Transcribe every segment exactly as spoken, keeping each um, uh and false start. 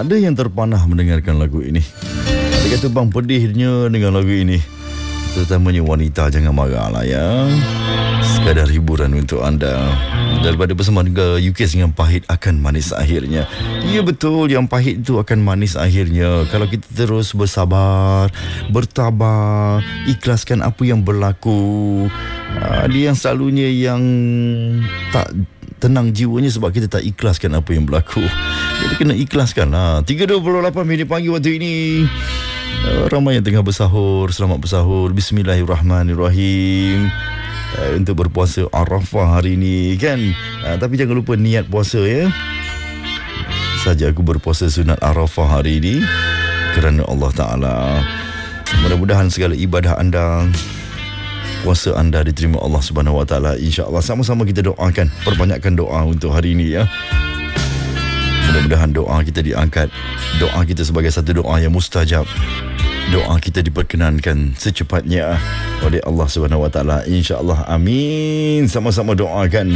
Ada yang terpanah mendengarkan lagu ini. Ada kata bang pedihnya dengan lagu ini. Terutamanya wanita, jangan marah lah ya. Sekadar hiburan untuk anda. Daripada bersama dengan U K dengan pahit akan manis akhirnya. Ya betul, yang pahit itu akan manis akhirnya. Kalau kita terus bersabar, bertabah, ikhlaskan apa yang berlaku. Dia yang selalunya yang tak tenang jiwanya sebab kita tak ikhlaskan apa yang berlaku. Jadi kena ikhlaskan lah. tiga dua puluh lapan minit pagi waktu ini. Uh, ramai yang tengah bersahur. Selamat bersahur. Bismillahirrahmanirrahim. Uh, untuk berpuasa Arafah hari ini kan. Uh, tapi jangan lupa niat puasa ya. Saja aku berpuasa sunat Arafah hari ini kerana Allah Ta'ala. Mudah-mudahan segala ibadah anda, puasa anda diterima Allah Subhanahu Wa Ta'ala, insya-Allah. Sama-sama kita doakan, perbanyakkan doa untuk hari ini ya. Mudah-mudahan doa kita diangkat. Doa kita sebagai satu doa yang mustajab. Doa kita diperkenankan secepatnya oleh Allah Subhanahu Wa Ta'ala, insya-Allah. Amin. Sama-sama doakan.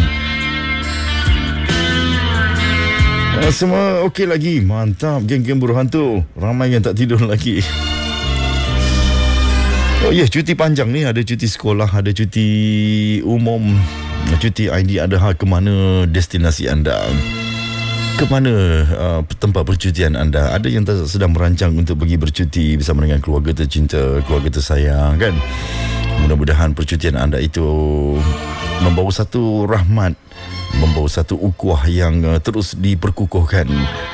Semua okey lagi. Mantap geng-geng buruh hantu. Ramai yang tak tidur lagi. Oh ya, yeah, cuti panjang ni. Ada cuti sekolah, ada cuti umum, cuti I D Adha. Ke mana destinasi anda? Ke mana uh, tempat percutian anda? Ada yang sedang merancang untuk pergi bercuti bersama dengan keluarga tercinta, keluarga tersayang kan? Mudah-mudahan percutian anda itu membawa satu rahmat, membawa satu ukuah yang uh, terus diperkukuhkan.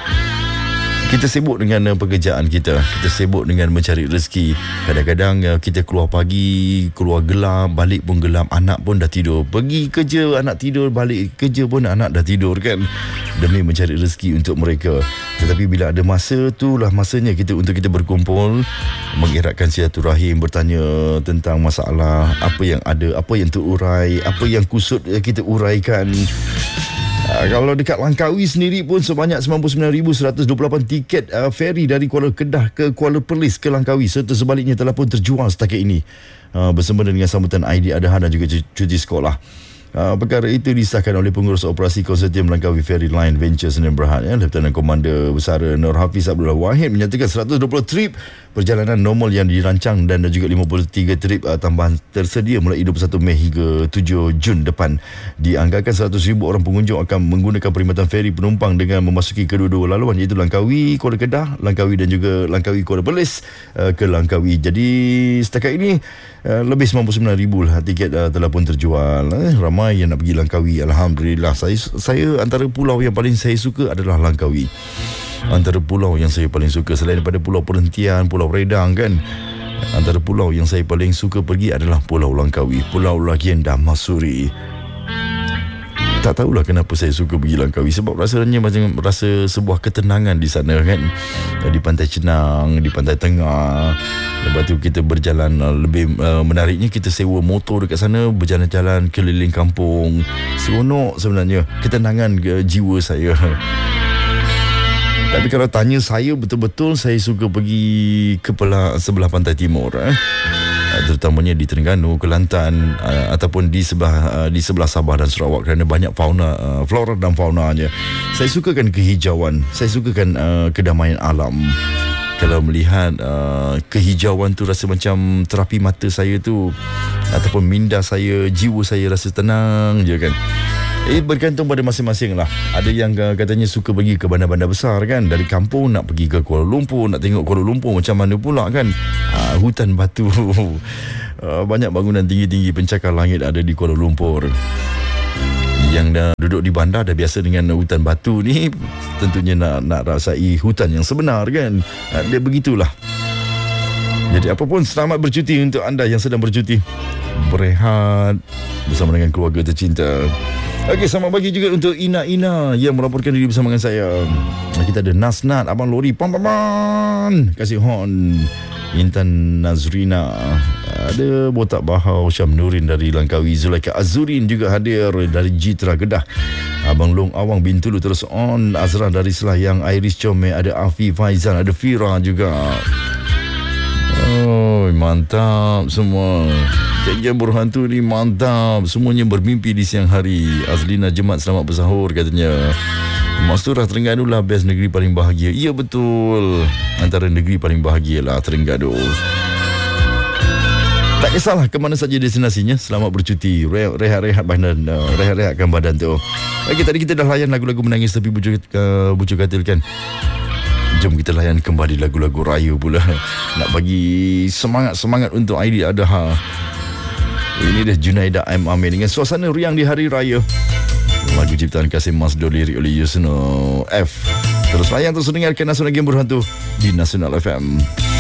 Kita sibuk dengan uh, pekerjaan kita. Kita sibuk dengan mencari rezeki. Kadang-kadang uh, kita keluar pagi, keluar gelap, balik pun gelap, anak pun dah tidur. Pergi kerja, anak tidur, balik kerja pun anak dah tidur kan. Demi mencari rezeki untuk mereka. Tetapi bila ada masa, itulah masanya kita untuk kita berkumpul, mengeratkan silaturahim, bertanya tentang masalah, apa yang ada, apa yang terurai, apa yang kusut kita uraikan. Uh, kalau dekat Langkawi sendiri pun sebanyak sembilan puluh sembilan ribu seratus dua puluh lapan tiket uh, feri dari Kuala Kedah ke Kuala Perlis ke Langkawi serta sebaliknya telah pun terjual setakat ini uh, bersama dengan sambutan I D Adha dan juga cuti sekolah. Uh, perkara itu disahkan oleh pengurus operasi konsortium Langkawi Ferry Line Ventures Sdn Bhd ya, Lieutenant Komander Besar Nur Hafiz Abdullah Wahid menyatakan seratus dua puluh trip perjalanan normal yang dirancang dan juga lima puluh tiga trip uh, tambahan tersedia mulai dua puluh satu Mei hingga tujuh Jun depan. Dianggarkan seratus ribu orang pengunjung akan menggunakan perkhidmatan feri penumpang dengan memasuki kedua-dua laluan iaitu Langkawi Kuala Kedah, Langkawi dan juga Langkawi Kuala Perlis uh, ke Langkawi. Jadi setakat ini uh, lebih sembilan puluh sembilan ribu lah tiket uh, telah pun terjual. Eh, ramai yang nak pergi Langkawi. Alhamdulillah. Saya saya antara pulau yang paling saya suka adalah Langkawi. Antara pulau yang saya paling suka selain daripada Pulau Perhentian, Pulau Redang kan. Antara pulau yang saya paling suka pergi adalah Pulau Langkawi, Pulau Legenda Masuri. Tak tahulah kenapa saya suka pergi Langkawi. Sebab rasanya macam rasa sebuah ketenangan di sana kan. Di Pantai Cenang, di Pantai Tengah. Lepas tu kita berjalan, lebih uh, menariknya kita sewa motor dekat sana, berjalan-jalan keliling kampung. Seronok sebenarnya. Ketenangan ke jiwa saya. Tapi kalau tanya saya, betul-betul saya suka pergi ke pelah, sebelah Pantai Timur eh. Terutamanya di Terengganu, Kelantan uh, ataupun di sebelah uh, di sebelah Sabah dan Sarawak kerana banyak fauna, uh, flora dan faunanya. Saya sukakan kehijauan, saya sukakan uh, kedamaian alam. Kalau melihat uh, kehijauan tu rasa macam terapi mata saya tu ataupun minda saya, jiwa saya rasa tenang je kan. Eh, bergantung pada masing-masing lah. Ada yang uh, katanya suka pergi ke bandar-bandar besar kan. Dari kampung nak pergi ke Kuala Lumpur, nak tengok Kuala Lumpur macam mana pula kan. uh, Hutan batu. uh, Banyak bangunan tinggi-tinggi pencakar langit ada di Kuala Lumpur. Yang dah duduk di bandar dah biasa dengan hutan batu ni, tentunya nak, nak rasai hutan yang sebenar kan. uh, Dia begitulah. Jadi apapun, selamat bercuti untuk anda yang sedang bercuti. Berehat bersama dengan keluarga tercinta. Okey, selamat pagi juga untuk Ina-Ina yang melaporkan diri bersama dengan saya. Kita ada Nasnat, Abang Lori, Pam Pam Pam, kasih horn. Intan Nazrina, ada Botak Bahau, Syam Nurin dari Langkawi, Zulaika Azurin juga hadir dari Jitra Kedah. Abang Long Awang bin Tulu terus on. Azra dari Selayang, Iris Comel, ada Afi Faizan, ada Fira juga. Oh, mantap semua. Geng-geng buruh hantu ni mantap. Semuanya bermimpi di siang hari. Azlina Jemat selamat bersahur katanya. Masturah Terengganu lah best negeri paling bahagia. Ya betul, antara negeri paling bahagia lah Terengganu. Tak kisahlah ke mana saja destinasinya, selamat bercuti. Rehat-rehat badan, uh, rehat-rehatkan badan tu. Okey, tadi kita dah layan lagu-lagu menangis tapi bucu, uh, bucu katil kan. Jom kita layan kembali lagu-lagu raya pula. Nak bagi semangat-semangat untuk Aidiladha. Ini dia Junaidah M. Amir dengan suasana riang di hari raya. Lagu ciptaan Kasim Masdo, lirik oleh Yusno F. Terus layan, terus dengarkan Nasional Game Berhantu di Nasional F M.